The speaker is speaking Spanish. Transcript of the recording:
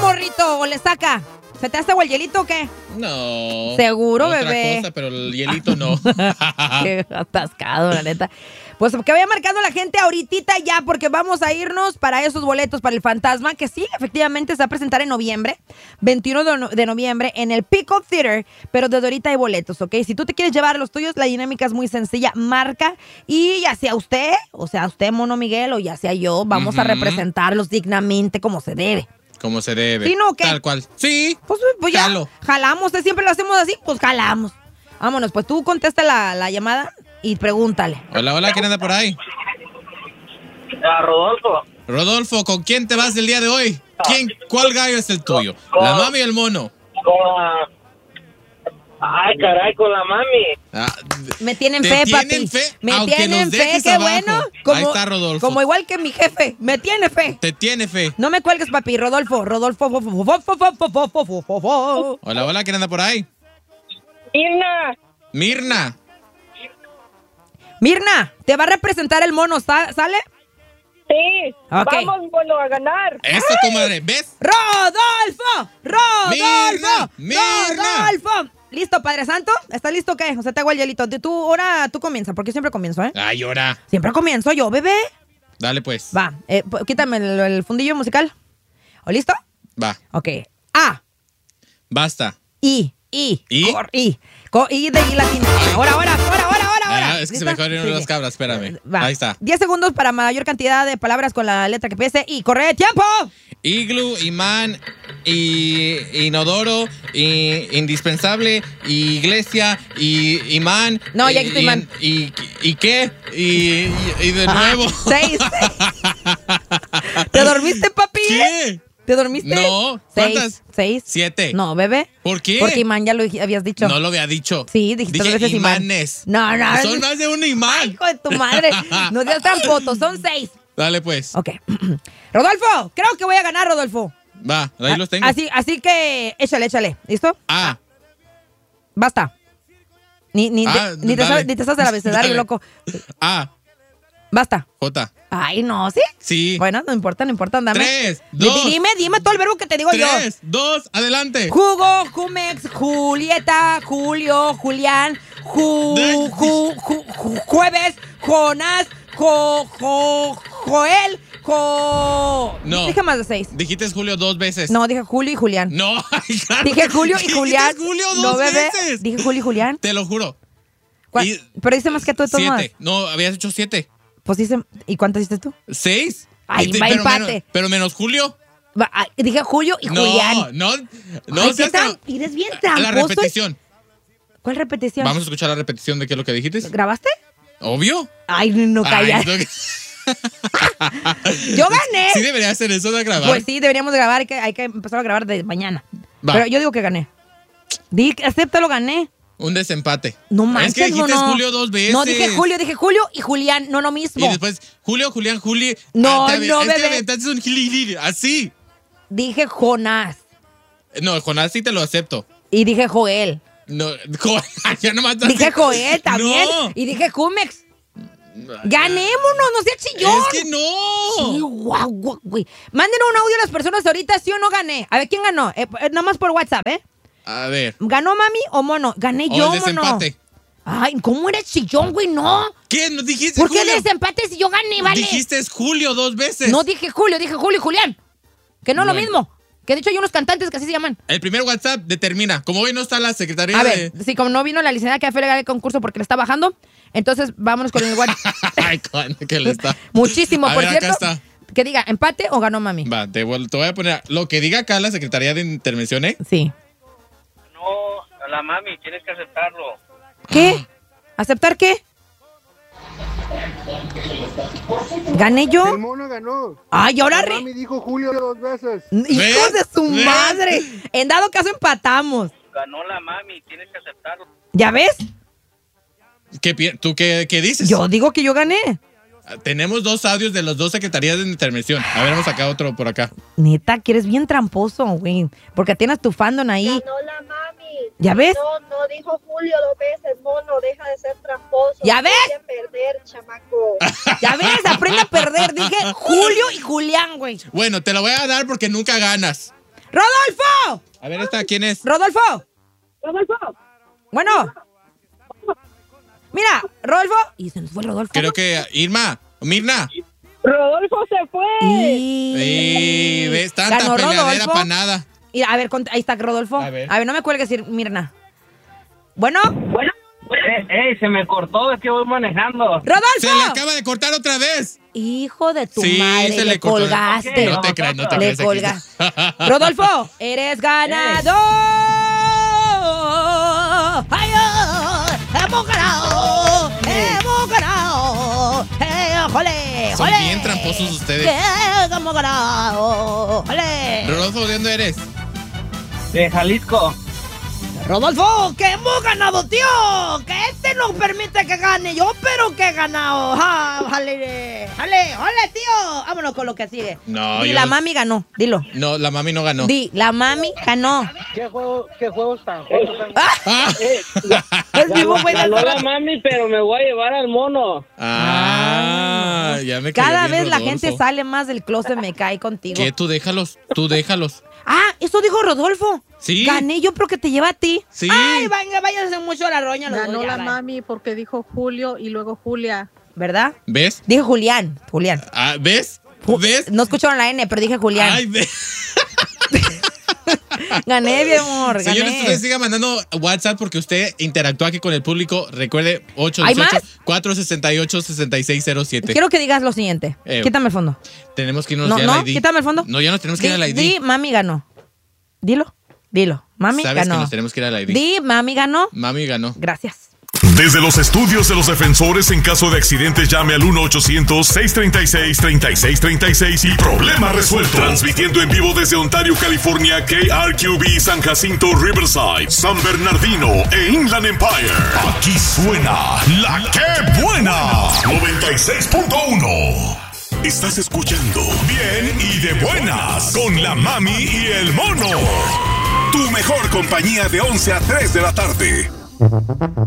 morrito, o le saca. ¿Se te hace agua el hielito o qué? No. Seguro, otra bebé. cosa, pero el hielito no. Qué atascado, la neta. Pues que vaya marcando la gente ahorita ya, porque vamos a irnos para esos boletos para el Fantasma, que sí, efectivamente se va a presentar en noviembre, 21 de noviembre, en el Pico Theater, pero desde ahorita hay boletos, ¿ok? Si tú te quieres llevar los tuyos, la dinámica es muy sencilla, marca, y ya sea usted, Mono Miguel, o ya sea yo, vamos a representarlos dignamente como se debe. Como se debe. ¿Sí, no, qué? Tal cual. Sí. Pues ya, Jalo. jalamos, siempre lo hacemos así, pues jalamos. Vámonos, pues tú contesta la llamada y pregúntale. Hola, ¿quién anda por ahí? Rodolfo. Rodolfo, ¿con quién te vas el día de hoy? ¿Cuál gallo es el tuyo? ¿La mami o el mono? Ay, caray, con la mami. Me tienen ¿Te fe, tienen papi. fe? Me Aunque tienen nos fe, dejes qué abajo. bueno. Ahí está Rodolfo. Como igual que mi jefe, me tiene fe. Te tiene fe. No me cuelgues, papi. Rodolfo. Hola, ¿quién anda por ahí? Mirna. Mirna, te va a representar el mono, ¿sale? Sí, Okay. vamos, bueno, a ganar. Eso, comadre, ¿ves? ¡Rodolfo! Mirna. ¡Rodolfo! ¿Listo, Padre Santo? ¿Estás listo o qué? O sea, te hago el hielito. Ahora tú comienza, porque yo siempre comienzo, ¿eh? Ay, ahora. Siempre comienzo yo, bebé. Dale, pues. Va, quítame el fundillo musical. ¿O listo? Va. Ok. A. Basta. I. ¿Y? I de I latina. Ahora. Es que se ¿Listo? me corrieron Sigue. las cabras, espérame. Va. Ahí está. 10 segundos para mayor cantidad de palabras con la letra que empiece. Y corre, ¡tiempo! Iglú, imán, inodoro, indispensable, iglesia, imán. No, ya quito imán. ¿Y qué? Y de nuevo. 6. ¿Te dormiste, papi? ¿Qué? ¿Te dormiste? No. 6. ¿Cuántas? 6. 7. No, bebé. ¿Por qué? Porque imán ya lo habías dicho. No lo había dicho. Sí, dijiste Dije dos veces imán. imanes. No. Son más de un imán. Hijo de tu madre. No seas tramposo, son 6. Dale, pues. Ok. Rodolfo, creo que voy a ganar, Rodolfo. Va, ahí los tengo. Así que échale. ¿Listo? A. Basta. Ni te dale. sabes del abecedario, Dale. loco. A. Basta. J. Ay, no, ¿sí? Sí. Bueno, no importa, dame. 3, 2. Dime todo el verbo que te digo yo. 3, 2, adelante. Jugo, Jumex, Julieta, Julio, Julián, Jueves, Jonás, Joel, No. Dije más de 6. Dijiste Julio 2 veces. No, dije Julio y Julián. No, ay, claro. Dije Julio y Julián. Dijiste Julio No, 2 bebé. veces. Dije Julio y Julián. Te lo juro. Pero dice más que tú de todos modos. 7. No, habías hecho 7. Pues dice. ¿Y cuántas hiciste tú? 6. Ay, va empate. Pero menos Julio. Dije Julio y Julián. No. Ay, eres bien tramposo. La repetición. ¿Cuál repetición? Vamos a escuchar la repetición de qué es lo que dijiste. ¿Grabaste? Obvio. Ay, no callas. Yo gané. Sí debería hacer eso de grabar. Pues sí, deberíamos grabar. Hay que empezar a grabar de mañana. Va. Pero yo digo que gané. Acéptalo, gané. Un desempate. No manches, Es que dijiste no. Julio 2 veces. No, dije Julio y Julián, no lo mismo. Y después Julio, Julián, Juli. No, es bebé. que aventaste un gili, así. Dije Jonás. No, Jonás sí te lo acepto. Y dije Joel. No, ya nomás Dije Joel también. No. Y dije Jumex. Ganémonos, no seas chillón. Es que no. Sí, guau, güey. Manden un audio a las personas ahorita, sí o no gané. A ver, ¿quién ganó? Nada más por WhatsApp, ¿eh? A ver. ¿Ganó mami o mono? Gané O yo, el mono. desempate. Ay, ¿cómo eres chillón, güey? No. ¿Qué? ¿No dijiste ¿Por qué Julio? desempate si yo gané, vale? Dijiste Julio 2 veces. No dije Julio y Julián. Que no es lo Bueno. mismo. Que de hecho hay unos cantantes que así se llaman. El primer WhatsApp determina. Como hoy no está la secretaría A ver, sí, como no vino la licenciada que fue legal el concurso porque le está bajando, entonces vámonos con el WhatsApp. Ay, que le está. Muchísimo, A por ver, acá cierto. está. Que diga, ¿empate o ganó mami? Va, te voy a poner lo que diga acá la Secretaría de Intervención, ¿eh? Sí. No, a la mami, tienes que aceptarlo. ¿Qué? ¿Aceptar qué? ¿Gané yo? El mono ganó. Ay, ahora La mami dijo Julio 2 veces. ¡Hijos de su ¿Ves? madre! En dado caso empatamos. Ganó la mami, tienes que aceptarlo. ¿Ya ves? ¿Tú qué dices? Yo digo que yo gané. Tenemos 2 audios de las 2 secretarías de intervención. A ver, vamos acá otro por acá. Neta, que eres bien tramposo, güey. Porque tienes tu fandom ahí. Ganó la mami. ¿Ya ves? No dijo Julio 2 veces, mono, deja de ser tramposo. ¿Ya ves? Aprende a perder, chamaco. ¿Ya ves? Aprende a perder. Dije Julio y Julián, güey. Bueno, te lo voy a dar porque nunca ganas. ¡Rodolfo! A ver, ¿esta quién es? ¡Rodolfo! Bueno. Mira, Rodolfo. Y se nos fue Rodolfo. Creo que Mirna. Rodolfo se fue. Y ves, tanta Ganó peleadera Rodolfo. para nada. Y a ver, ahí está Rodolfo. A ver. No me cuelgues, Mirna. Bueno, Se me cortó, es que voy manejando. Se le ¡Rodolfo! acaba de cortar otra vez. Hijo de tu Sí, madre, se le le cortó. colgaste. No te creas, no te Le creas. aquí colga. está. Rodolfo, eres ganador. ¡Ay, hemos ganado! ¡Hemos ganado! ¡Jole! Son ¡Jole! bien tramposos ustedes. ¡Hemos ganado! ¡Jole! Rodolfo, ¿de dónde eres? De Jalisco. Rodolfo, que hemos ganado, tío. Que este no permite que gane yo, pero que he ganado. ¡Jale! Tío! Vámonos con lo que sigue. No, Di, yo- la mami ganó. Dilo. No, la mami no ganó. Di, la mami ganó. ¿Qué juegos tan juegos? Ah. El vivo fue Ganó la mami, pero me voy a llevar al mono. Ah, ya me cayó Cada bien vez la Rodolfo. gente sale más del closet, me cae contigo. ¿Qué? Tú déjalos. Ah, eso dijo Rodolfo. Sí. Gané yo, pero que te lleva a ti. Sí. Ay, venga, váyanse mucho a la roña. los Ganó dos, ya, la bye. mami porque dijo Julio y luego Julia. ¿Verdad? ¿Ves? Dije Julián. Ah, ¿ves? ¿Ves? No escucharon la N, pero dije Julián. Ay, ¿ves? Gané, mi amor, gané. Señores, usted siga mandando WhatsApp porque usted interactúa aquí con el público. Recuerde, ¿Hay más? 818-468-6607. Quiero que digas lo siguiente. Quítame el fondo. Tenemos que irnos No, ya no, al ID. quítame el fondo. No, ya nos tenemos que ir al ID. Di, mami ganó. Dilo. Mami Sabes ganó. que nos tenemos que ir al ID. Di, mami ganó. Mami ganó. Gracias. Desde los estudios de los defensores, en caso de accidentes, llame al 1-800-636-3636 y problema resuelto. Transmitiendo en vivo desde Ontario, California, KRQB, San Jacinto, Riverside, San Bernardino e Inland Empire. Aquí suena la que buena. 96.1. Estás escuchando Bien y de Buenas con la mami y el mono. Tu mejor compañía de 11 a 3 de la tarde.